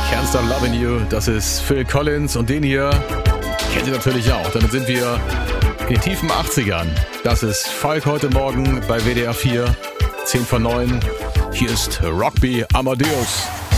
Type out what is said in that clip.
Can't Stop Loving You, das ist Phil Collins und den hier kennt ihr natürlich auch. Damit sind wir in den tiefen 80ern. Das ist Falk heute Morgen bei WDR 4, 10 vor 9. Hier ist Rockby Amadeus.